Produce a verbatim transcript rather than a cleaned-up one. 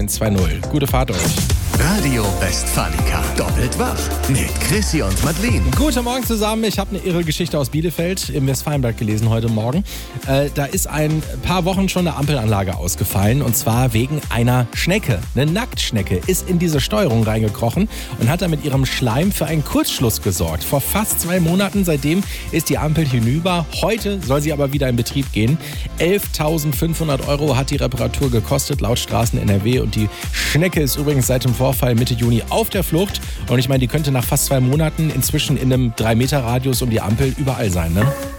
eins zwei null. Gute Fahrt euch. Radio Westfalica. Doppelt wach. Mit Chrissy und Madeleine. Guten Morgen zusammen. Ich habe eine irre Geschichte aus Bielefeld im Westfalenblatt gelesen heute Morgen. Äh, da ist ein paar Wochen schon eine Ampelanlage ausgefallen. Und zwar wegen einer Schnecke. Eine Nacktschnecke ist in diese Steuerung reingekrochen und hat dann mit ihrem Schleim für einen Kurzschluss gesorgt. Vor fast zwei Monaten. Seitdem ist die Ampel hinüber. Heute soll sie aber wieder in Betrieb gehen. elftausendfünfhundert Euro hat die Reparatur gekostet, laut Straßen N R W. Und die Schnecke ist übrigens seit dem Vorfall Mitte Juni auf der Flucht. Und ich meine, die könnte nach fast zwei Monaten inzwischen in einem drei Meter Radius um die Ampel überall sein, ne?